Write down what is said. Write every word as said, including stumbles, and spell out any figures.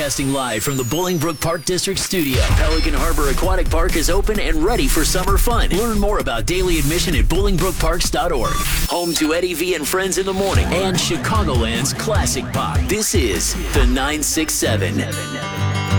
Broadcasting live from the Bolingbrook Park District studio. Pelican Harbor Aquatic Park is open and ready for summer fun. Learn more about daily admission at bolingbrook parks dot org. Home to Eddie V and Friends in the Morning and Chicagoland's classic pop. This is the nine six seven.